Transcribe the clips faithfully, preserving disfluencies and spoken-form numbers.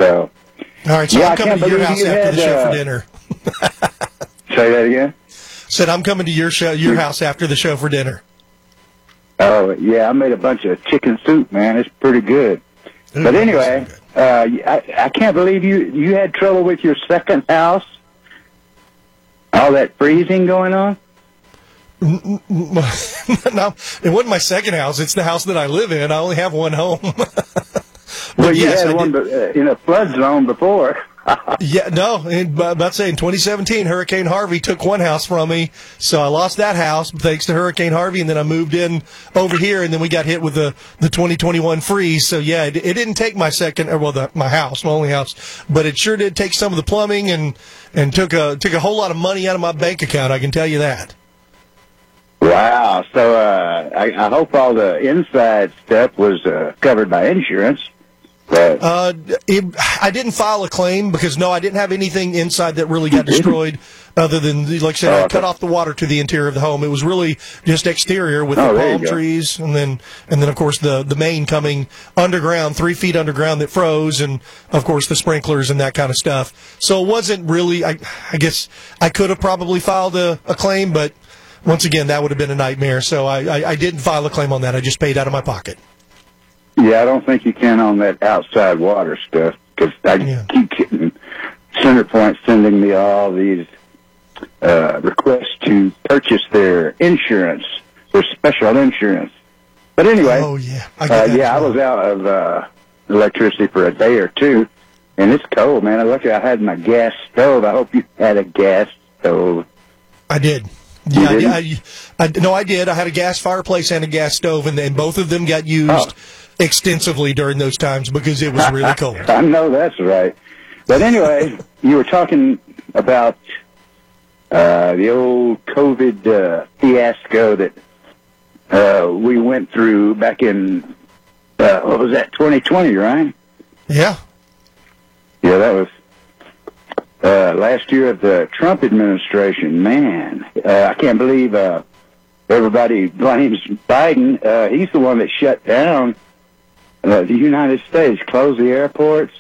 So, all right, so yeah, I'm coming to your house after had, the show uh, for dinner. Say that again? Said I'm coming to your show, your house after the show for dinner. Oh, yeah, I made a bunch of chicken soup, man. It's pretty good. Ooh, But anyway, so uh, I, I can't believe you, you had trouble with your second house. All that freezing going on? No, it wasn't my second house. It's the house that I live in. I only have one home. Well, you yes, had I one did. uh, in a flood zone before. Yeah, no, in, about saying twenty seventeen, Hurricane Harvey took one house from me, so I lost that house thanks to Hurricane Harvey, and then I moved in over here, and then we got hit with the, the twenty twenty-one freeze. So yeah, it, it didn't take my second, or well, the, my house, my only house, but it sure did take some of the plumbing and and took a took a whole lot of money out of my bank account. I can tell you that. Wow. So uh, I, I hope all the inside stuff was uh, covered by insurance. But Uh, it, I didn't file a claim because, no, I didn't have anything inside that really got destroyed other than, like I said, Oh, I okay. cut off the water to the interior of the home. It was really just exterior with Oh, the there you palm go. trees and then, and then, of course, the, the main coming underground, three feet underground that froze, and, of course, the sprinklers and that kind of stuff. So it wasn't really, I, I guess I could have probably filed a, a claim, but once again, that would have been a nightmare. So I, I, I didn't file a claim on that. I just paid out of my pocket. yeah, I don't think you can on that outside water stuff because I Yeah. keep getting CenterPoint sending me all these uh, requests to purchase their insurance, their special insurance. But anyway, Oh, yeah. I uh, get that yeah, I as well. was out of uh, electricity for a day or two, and it's cold, man. I lucky I had my gas stove. I hope you had a gas stove. I did. You Yeah, didn't? I, I, I, no, I did. I had a gas fireplace and a gas stove, and, and both of them got used Oh. extensively during those times because it was really cold. I know that's right. But anyway, you were talking about uh, the old COVID uh, fiasco that uh, we went through back in, uh, what was that, twenty twenty, right? Yeah. Yeah, that was uh, last year of the Trump administration. Man, uh, I can't believe uh, everybody blames Biden. Uh, he's the one that shut down uh, the United States, closed the airports,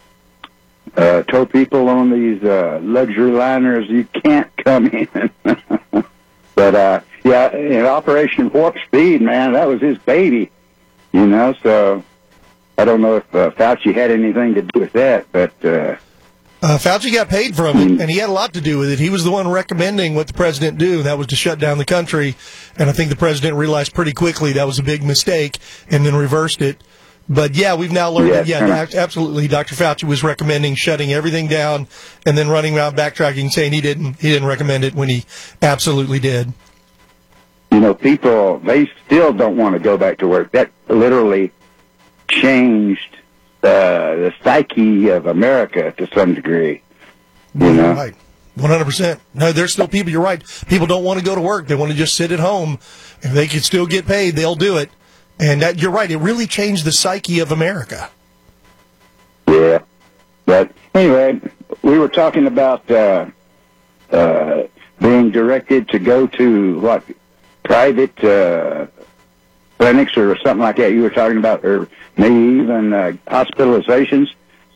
uh, told people on these uh, luxury liners you can't come in. But, uh, yeah, in Operation Warp Speed, man, that was his baby, you know, so I don't know if uh, Fauci had anything to do with that, but... Uh, Uh, Fauci got paid from it, and he had a lot to do with it. He was the one recommending what the president do, and that was to shut down the country. And I think the president realized pretty quickly that was a big mistake and then reversed it. But, yeah, we've now learned Yeah, that, yeah, kinda. ac- absolutely, Doctor Fauci was recommending shutting everything down and then running around backtracking saying he didn't, he didn't recommend it when he absolutely did. you know, people, they still don't want to go back to work. That literally changed uh, the psyche of America to some degree, you know. Right. one hundred percent. No, there's still people, you're right. People don't want to go to work. They want to just sit at home. If they can still get paid, they'll do it. And that, you're right. It really changed the psyche of America. Yeah. But anyway, we were talking about uh, uh, being directed to go to, what, private uh, clinics or something like that you were talking about, or maybe even uh, hospitalizations.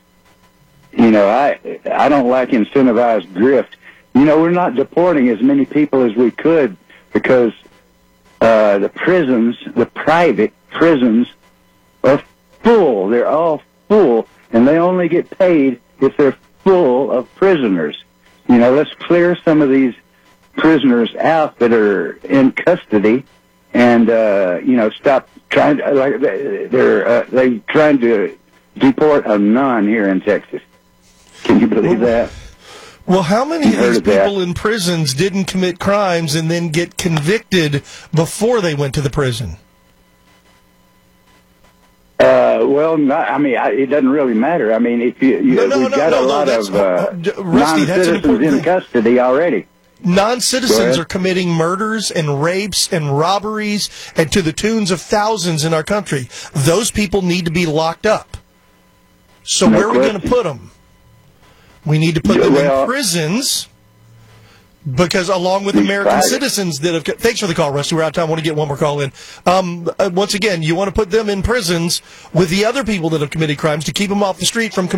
You know, I I don't like incentivized grift. You know, we're not deporting as many people as we could because uh, the prisons, the private prisons, are full. They're all full, and they only get paid if they're full of prisoners. You know, let's clear some of these prisoners out that are in custody, and uh, you know, stop trying to, like they're uh, they trying to deport a nun here in Texas. Can you believe that? Well, how many of Heard these of that. people in prisons didn't commit crimes and then get convicted before they went to the prison? Uh, well, not, I mean, I, it doesn't really matter. I mean, if you, you No, no, we've no, got no, a no, lot that's- of uh, uh, d- Rusty, that's an non-citizens important in thing. custody already. Go Non-citizens ahead. are committing murders and rapes and robberies and to the tunes of thousands in our country. Those people need to be locked up. So No where are we going to question. put them? We need to put Yeah, them well- in prisons because along with These American private- citizens that have... Thanks for the call, Rusty. We're out of time. I want to get one more call in. Um, uh, once again, you want to put them in prisons with the other people that have committed crimes to keep them off the street from